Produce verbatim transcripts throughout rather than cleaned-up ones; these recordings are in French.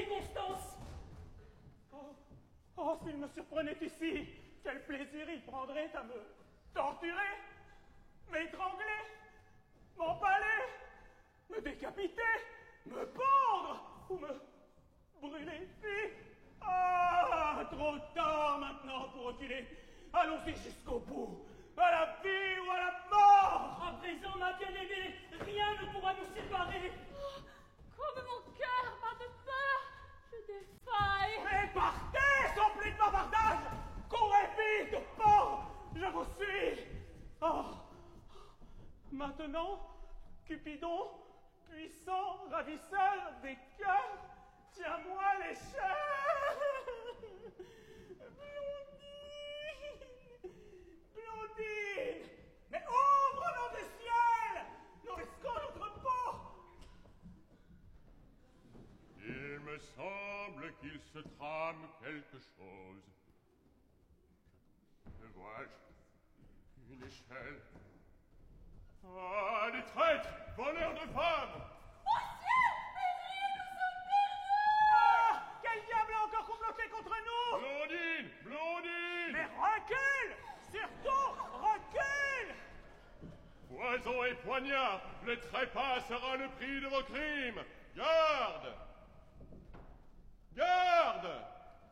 Constance. Oh, oh s'il me surprenait ici, quel plaisir il prendrait à me torturer, m'étrangler, m'empaler, me décapiter, me pendre ou me brûler vif. Ah, trop tard maintenant pour reculer. Allons-y jusqu'au bout, à la vie ou à la mort. À présent, ma bien-aimée, rien ne pourra nous séparer. Oh, comme mon cœur bat de peur, je défaille. Mais partez, sans plus de bavardage. Courez vite, port, je vous suis. Oh. Maintenant, Cupidon, puissant, ravisseur des cœurs, tiens-moi les chairs. Blondine, Blondine, mais ouvre, nom du ciel, nous risquons notre peau. Il me semble qu'il se trame quelque chose. Que vois-je? Une échelle. Ah, des traîtres, voleurs de femmes! Mon Dieu, Péril, nous sommes perdus! Ah, quel diable a encore comploté contre nous? Blondine, Blondine! Mais recule! Surtout, recule! Poison et poignard, le trépas sera le prix de vos crimes! Garde! Garde!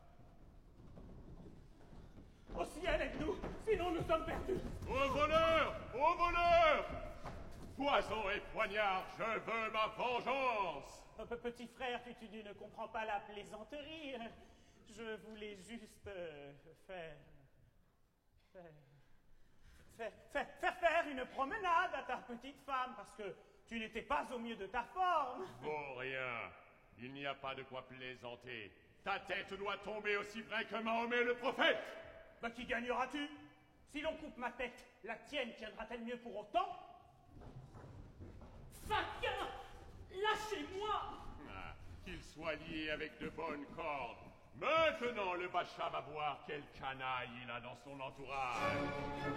Au ciel, aide-nous, sinon nous sommes perdus. Aux voleurs! Aux voleurs! Poison et poignard, je veux ma vengeance! Euh, Petit frère, tu, tu ne comprends pas la plaisanterie. Je voulais juste euh, faire, faire, faire, faire, faire faire une promenade à ta petite femme, parce que tu n'étais pas au mieux de ta forme. Pour rien. Il n'y a pas de quoi plaisanter. Ta tête doit tomber aussi vrai que Mahomet le prophète! Bah, qui gagneras-tu? Si l'on coupe ma tête, la tienne tiendra-t-elle mieux pour autant? Faquin, lâchez-moi. Ah, qu'il soit lié avec de bonnes cordes. Maintenant, le Bacha va voir quel canaille il a dans son entourage.